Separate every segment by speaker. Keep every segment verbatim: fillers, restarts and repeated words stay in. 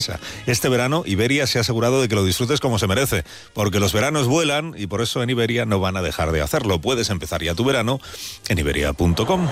Speaker 1: Este verano Iberia se ha asegurado de que lo disfrutes como se merece, porque los veranos vuelan y por eso en Iberia no van a dejar de hacerlo. Puedes empezar ya tu verano en iberia punto com.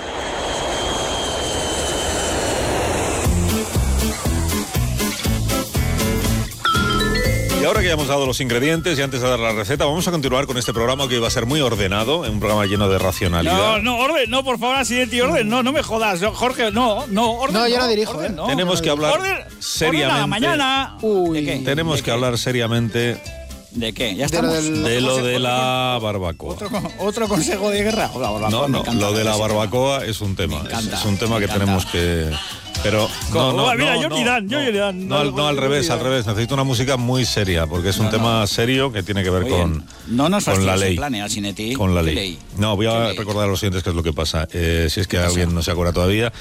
Speaker 1: Y ahora que ya hemos dado los ingredientes y antes de dar la receta, vamos a continuar con este programa que va a ser muy ordenado, un programa lleno de racionalidad.
Speaker 2: No, no, orden, no, por favor, así, orden, no, no me jodas, Jorge, no, no, orden.
Speaker 3: No, yo no,
Speaker 2: no
Speaker 3: dirijo,
Speaker 2: orden,
Speaker 3: ¿eh?
Speaker 2: no.
Speaker 1: Tenemos que hablar
Speaker 2: orden,
Speaker 1: seriamente.
Speaker 2: Orden a la mañana.
Speaker 3: Uy.
Speaker 2: ¿De qué?
Speaker 1: Tenemos
Speaker 2: ¿De
Speaker 1: que
Speaker 2: qué?
Speaker 1: hablar seriamente
Speaker 2: ¿De qué? Ya
Speaker 3: De
Speaker 2: estamos.
Speaker 3: lo del-
Speaker 1: de lo
Speaker 2: Otro-
Speaker 1: de la
Speaker 2: otro-
Speaker 1: barbacoa.
Speaker 2: Otro, otro consejo de guerra. Hola, hola,
Speaker 1: No,
Speaker 2: me
Speaker 1: no,
Speaker 2: encanta
Speaker 1: lo de la
Speaker 2: ese
Speaker 1: barbacoa es un tema.
Speaker 2: Me encanta,
Speaker 1: es un tema
Speaker 2: me
Speaker 1: que
Speaker 2: encanta.
Speaker 1: tenemos que... Pero no, no,
Speaker 2: Oh, mira,
Speaker 1: no,
Speaker 2: Johnny
Speaker 1: no,
Speaker 2: Dan,
Speaker 1: no,
Speaker 2: Johnny Dan,
Speaker 1: no,
Speaker 2: no,
Speaker 1: al- no, al
Speaker 2: no,
Speaker 1: revés,
Speaker 2: Johnny
Speaker 1: al
Speaker 2: Dan.
Speaker 1: revés. Necesito una música muy seria, porque es un
Speaker 2: No,
Speaker 1: tema
Speaker 2: no.
Speaker 1: serio que tiene que ver
Speaker 2: Muy
Speaker 1: con,
Speaker 2: bien. No nos
Speaker 1: con la
Speaker 2: fastidies el
Speaker 1: ley.
Speaker 2: plan, ¿eh, Alsinetti?
Speaker 1: Con la
Speaker 2: ¿Qué
Speaker 1: ley.
Speaker 2: ley?
Speaker 1: No, voy
Speaker 2: ¿Qué
Speaker 1: a
Speaker 2: ley?
Speaker 1: recordar a los oyentes qué es lo que pasa. Eh, si es que alguien no se acuerda todavía.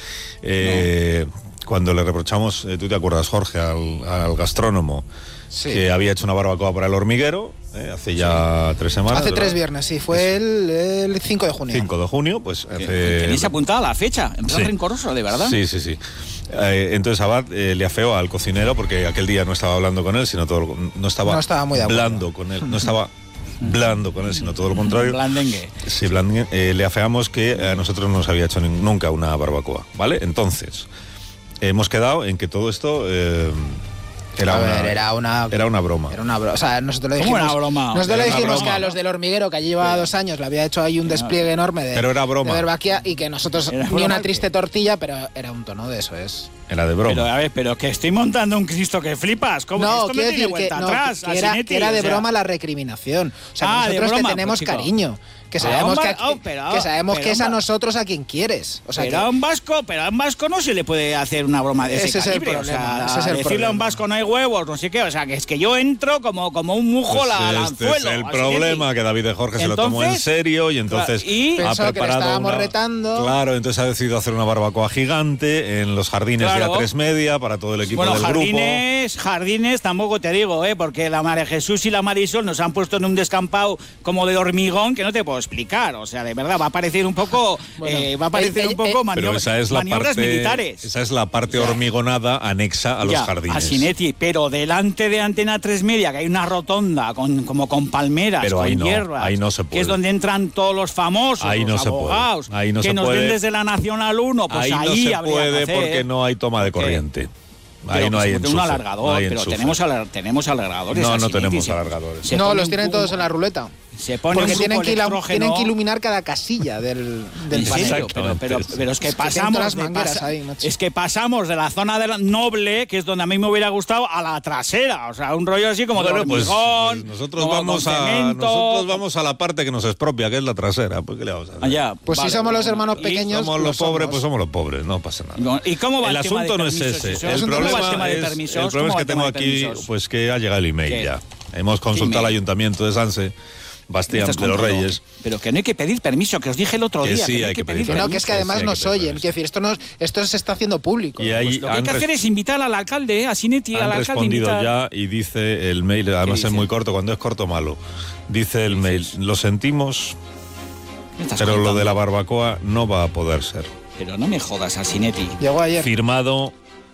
Speaker 1: Eh, Cuando le reprochamos, eh, tú te acuerdas, Jorge, al, al gastrónomo,
Speaker 3: Sí.
Speaker 1: que había hecho una barbacoa para el hormiguero, eh, hace ya tres semanas.
Speaker 3: Hace
Speaker 1: ¿verdad?
Speaker 3: tres viernes, sí, fue el, el cinco de junio.
Speaker 1: cinco de junio, pues hace...
Speaker 2: ¿Tenéis apuntada la fecha? En plan
Speaker 1: Sí.
Speaker 2: rencoroso, de verdad.
Speaker 1: Sí, sí, sí. Eh, entonces Abad eh, le afeó al cocinero porque aquel día no estaba hablando con él, sino todo lo, no estaba,
Speaker 3: No estaba muy de acuerdo.
Speaker 1: blando con él, no estaba blando con él, sino todo lo contrario.
Speaker 2: Blandengue.
Speaker 1: Sí, blandengue. Eh, le afeamos que a nosotros no nos había hecho ni- nunca una barbacoa, ¿vale? Entonces, hemos quedado en que todo esto eh, era,
Speaker 3: A ver,
Speaker 1: una,
Speaker 3: era una-
Speaker 1: era una broma.
Speaker 3: Era una broma. O sea, nosotros le
Speaker 2: ¿Cómo
Speaker 3: dijimos.
Speaker 2: una broma?
Speaker 3: Nosotros
Speaker 1: Era
Speaker 3: le
Speaker 1: una
Speaker 3: dijimos
Speaker 1: broma.
Speaker 3: que a los del hormiguero, que allí llevaba dos años, le había hecho ahí un despliegue enorme de.
Speaker 1: Pero era broma.
Speaker 3: De verbaquía y que nosotros.
Speaker 2: Era
Speaker 3: Ni
Speaker 2: broma
Speaker 3: una
Speaker 2: que-
Speaker 3: triste tortilla, pero era un tono de eso, es.
Speaker 1: Era de broma.
Speaker 2: Pero a ver, pero que estoy montando un Cristo que flipas. ¿Cómo
Speaker 3: No,
Speaker 2: esto no
Speaker 3: quiero
Speaker 2: tiene
Speaker 3: decir que,
Speaker 2: vuelta
Speaker 3: no,
Speaker 2: atrás?
Speaker 3: que era,
Speaker 2: Alsinetti,
Speaker 3: que era de
Speaker 2: o sea.
Speaker 3: broma la recriminación. O sea, que
Speaker 2: Ah, de
Speaker 3: nosotros
Speaker 2: broma,
Speaker 3: te tenemos
Speaker 2: pues, chico.
Speaker 3: cariño. Que
Speaker 2: Pero
Speaker 3: sabemos,
Speaker 2: a un
Speaker 3: que,
Speaker 2: va- oh, pero-
Speaker 3: que, sabemos
Speaker 2: pero
Speaker 3: que es a
Speaker 2: un va-
Speaker 3: nosotros a quien quieres. O sea,
Speaker 2: Pero
Speaker 3: que,
Speaker 2: a un vasco, pero a un vasco no se le puede hacer una broma de ese,
Speaker 3: Ese es el
Speaker 2: calibre.
Speaker 3: problema,
Speaker 2: o sea,
Speaker 3: ese es el
Speaker 2: decirle a un
Speaker 3: problema.
Speaker 2: vasco no hay huevos, no sé qué. O sea, que es que yo entro como, como un mujo
Speaker 1: Pues
Speaker 2: la, al
Speaker 1: este
Speaker 2: anzuelo.
Speaker 1: es el
Speaker 2: Alsinetti.
Speaker 1: problema, que David de Jorge se lo tomó en
Speaker 2: Entonces,
Speaker 1: serio y entonces
Speaker 2: claro, y-
Speaker 1: ha
Speaker 3: Pensó que le
Speaker 1: preparado
Speaker 3: estábamos
Speaker 1: una-
Speaker 3: retando.
Speaker 1: Claro, entonces ha decidido hacer una barbacoa gigante en los jardines de
Speaker 2: Claro.
Speaker 1: A tres Media para todo el equipo
Speaker 2: Bueno,
Speaker 1: del grupo.
Speaker 2: jardines, jardines tampoco te digo, ¿eh? Porque la María Jesús y la Marisol nos han puesto en un descampado como de hormigón que no te puedo explicar. O sea, de verdad, va a parecer un poco,
Speaker 3: Bueno,
Speaker 2: eh, va a parecer
Speaker 3: eh,
Speaker 2: un
Speaker 3: eh,
Speaker 2: poco
Speaker 3: eh,
Speaker 2: manio-
Speaker 1: Pero esa es la
Speaker 2: maniobras
Speaker 1: parte,
Speaker 2: militares.
Speaker 1: esa es la parte hormigonada anexa a los
Speaker 2: Ya,
Speaker 1: jardines.
Speaker 2: Alsinetti, pero delante de Antena tres Media, que hay una rotonda con, como con palmeras,
Speaker 1: Pero
Speaker 2: con
Speaker 1: ahí no,
Speaker 2: hierbas,
Speaker 1: ahí no se
Speaker 2: que es
Speaker 1: puede.
Speaker 2: donde entran todos los famosos,
Speaker 1: Ahí no
Speaker 2: los
Speaker 1: se puede,
Speaker 2: abogados,
Speaker 1: ahí no
Speaker 2: que
Speaker 1: se
Speaker 2: nos
Speaker 1: puede.
Speaker 2: ven desde la Nacional uno, pues
Speaker 1: ahí
Speaker 2: ahí,
Speaker 1: no se
Speaker 2: habría
Speaker 1: puede
Speaker 2: que hacer.
Speaker 1: porque no hay toma de
Speaker 2: ¿Por qué?
Speaker 1: corriente.
Speaker 2: Pero
Speaker 1: Ahí no
Speaker 2: que
Speaker 1: hay
Speaker 2: se
Speaker 1: enchufe.
Speaker 2: monte un alargador,
Speaker 1: no hay
Speaker 2: pero
Speaker 1: enchufe.
Speaker 2: tenemos, alar- tenemos alargadores.
Speaker 1: No, no
Speaker 2: Alsinetti,
Speaker 1: tenemos
Speaker 2: se-
Speaker 1: alargadores.
Speaker 2: se
Speaker 3: no,
Speaker 2: pone
Speaker 3: los
Speaker 2: un
Speaker 3: tienen
Speaker 2: cubo-
Speaker 3: todos en la ruleta.
Speaker 2: Se pone
Speaker 3: Porque
Speaker 2: un
Speaker 3: tienen
Speaker 2: suco
Speaker 3: que, ilu-
Speaker 2: electrógeno.
Speaker 3: tienen que iluminar cada casilla del, del
Speaker 2: ¿En
Speaker 3: panel.
Speaker 2: serio? Pero, pero, pero es que
Speaker 3: Es que
Speaker 2: pasamos
Speaker 3: dentro las
Speaker 2: de
Speaker 3: mangueras
Speaker 2: pasa-
Speaker 3: ahí, macho.
Speaker 2: es que pasamos de la zona de la noble, que es donde a mí me hubiera gustado, a la trasera, o sea, un rollo así como
Speaker 1: Bueno,
Speaker 2: de
Speaker 1: pues,
Speaker 2: hormigón,
Speaker 1: pues nosotros
Speaker 2: como
Speaker 1: vamos
Speaker 2: con
Speaker 1: a
Speaker 2: cemento.
Speaker 1: nosotros vamos a la parte que nos expropia, que es la trasera. Pues qué le vamos a hacer.
Speaker 2: Allá,
Speaker 3: Pues
Speaker 2: vale.
Speaker 3: si somos los hermanos
Speaker 2: Y-
Speaker 3: pequeños.
Speaker 1: Somos
Speaker 3: lo
Speaker 1: los pobres,
Speaker 3: somos.
Speaker 1: pues somos los pobres, no pasa nada.
Speaker 2: ¿Y cómo va
Speaker 1: El
Speaker 2: el, tema
Speaker 1: asunto
Speaker 2: de
Speaker 1: no es
Speaker 2: permisos?
Speaker 1: ese.
Speaker 2: Eso?
Speaker 1: El
Speaker 2: ¿Cómo va
Speaker 1: problema,
Speaker 2: el tema de
Speaker 1: es,
Speaker 2: permisos?
Speaker 1: el problema es
Speaker 2: ¿Cómo va
Speaker 1: que
Speaker 2: el tema
Speaker 1: tengo
Speaker 2: de
Speaker 1: aquí,
Speaker 2: permisos?
Speaker 1: pues que ha llegado el email
Speaker 2: ¿Qué?
Speaker 1: ya. Hemos consultado al
Speaker 2: email?
Speaker 1: Ayuntamiento de Sanse,
Speaker 2: ¿Qué
Speaker 1: Bastián
Speaker 2: estás
Speaker 1: de los
Speaker 2: contando?
Speaker 1: Reyes.
Speaker 2: Pero que no hay que pedir permiso, que os dije el otro
Speaker 1: Que
Speaker 2: día.
Speaker 1: sí,
Speaker 2: que no
Speaker 1: hay que pedir
Speaker 3: Que no, que es que
Speaker 1: Sí,
Speaker 3: además
Speaker 1: sí, hay
Speaker 3: nos
Speaker 1: que pedir
Speaker 3: oyen. Quiero decir, esto, no, esto se está haciendo público.
Speaker 1: Y ahí
Speaker 2: Pues lo que hay
Speaker 1: han
Speaker 2: que
Speaker 1: res-
Speaker 2: hacer es invitar al alcalde, a Sinetti, al
Speaker 1: Han
Speaker 2: alcalde.
Speaker 1: respondido
Speaker 2: invitar-
Speaker 1: ya y dice el mail, además
Speaker 2: dice?
Speaker 1: es muy corto, cuando es corto malo. Dice el mail, lo sentimos,
Speaker 2: ¿Qué estás
Speaker 1: pero lo
Speaker 2: contando?
Speaker 1: de la barbacoa no va a poder ser.
Speaker 2: Pero no me jodas, a Sinetti.
Speaker 3: Llegó ayer.
Speaker 1: Firmado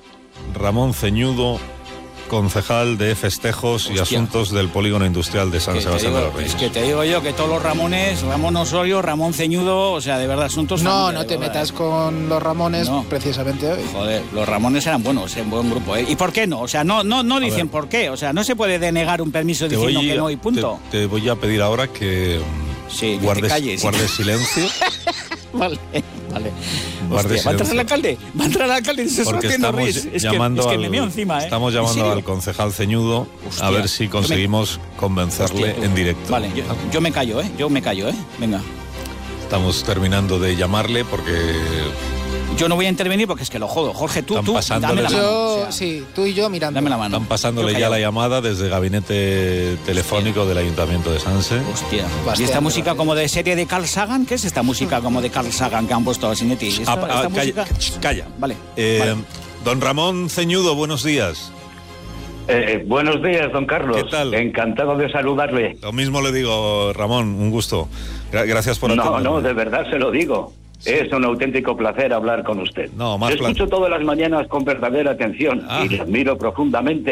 Speaker 1: Ramón Ceñudo, concejal de festejos y
Speaker 2: Hostia.
Speaker 1: asuntos del polígono industrial de San
Speaker 2: Que te
Speaker 1: Sebastián de
Speaker 2: digo-
Speaker 1: los Reyes.
Speaker 2: es que te digo yo que todos los Ramones, Ramón Osorio, Ramón Ceñudo, o sea, de verdad, asuntos.
Speaker 3: No,
Speaker 2: familia,
Speaker 3: no
Speaker 2: de
Speaker 3: te
Speaker 2: verdad.
Speaker 3: metas con los Ramones
Speaker 2: No.
Speaker 3: precisamente hoy.
Speaker 2: Joder, los Ramones eran buenos, eran buen grupo, ¿eh? ¿Y por qué no? O sea, no, no, no dicen
Speaker 1: ver.
Speaker 2: por qué. O sea, no se puede denegar un permiso
Speaker 1: Te
Speaker 2: diciendo
Speaker 1: voy,
Speaker 2: que no y punto.
Speaker 1: te, te voy a pedir ahora que mm,
Speaker 2: Sí, que te
Speaker 1: guardes,
Speaker 2: calles.
Speaker 1: guardes silencio.
Speaker 2: Vale, vale.
Speaker 1: Guarde
Speaker 2: Hostia, ¿va a entrar el
Speaker 1: silencio.
Speaker 2: alcalde? ¿Va a entrar el alcalde? Se está
Speaker 1: Porque
Speaker 2: haciendo
Speaker 1: estamos
Speaker 2: ris. Es que,
Speaker 1: llamando,
Speaker 2: es que
Speaker 1: al,
Speaker 2: me meo encima, ¿eh?
Speaker 1: estamos
Speaker 2: ¿En
Speaker 1: llamando
Speaker 2: serio?
Speaker 1: al concejal Ceñudo
Speaker 2: Hostia,
Speaker 1: a ver si
Speaker 2: yo me-
Speaker 1: conseguimos convencerle
Speaker 2: Hostia, tú.
Speaker 1: en directo.
Speaker 2: Vale, yo, yo me callo, ¿eh? Yo me callo, ¿eh? Venga.
Speaker 1: Estamos terminando de llamarle porque
Speaker 2: Yo no voy a intervenir porque es que lo jodo. Jorge, tú,
Speaker 1: Están
Speaker 2: tú,
Speaker 1: pasándole-
Speaker 2: dame la mano.
Speaker 3: Yo,
Speaker 2: o sea,
Speaker 3: sí, tú y yo mirando.
Speaker 2: Dame la mano.
Speaker 1: están pasándole
Speaker 2: Yo
Speaker 1: ya la
Speaker 2: callado.
Speaker 1: llamada desde el gabinete telefónico del Ayuntamiento de Sanse.
Speaker 2: Hostia.
Speaker 3: Bastián,
Speaker 2: ¿Y esta
Speaker 3: pero
Speaker 2: música
Speaker 3: sí.
Speaker 2: como de serie de Carl Sagan? ¿Qué es esta música como de Carl Sagan que han puesto a Sinetti? ¿Esta,
Speaker 1: Ah, ah,
Speaker 2: esta
Speaker 1: calla,
Speaker 2: música?
Speaker 1: calla.
Speaker 2: Vale.
Speaker 1: Eh,
Speaker 2: vale.
Speaker 1: Don Ramón Ceñudo, buenos días.
Speaker 4: Eh, buenos días, don Carlos.
Speaker 1: ¿Qué tal?
Speaker 4: Encantado de saludarle.
Speaker 1: Lo mismo le digo, Ramón, un gusto. Gra- gracias por
Speaker 4: No,
Speaker 1: atenderme.
Speaker 4: no, de verdad se lo digo. Es un auténtico placer hablar con usted.
Speaker 1: No, más
Speaker 4: Le escucho
Speaker 1: pla-
Speaker 4: todas las mañanas con verdadera atención
Speaker 1: Ah.
Speaker 4: y le admiro profundamente.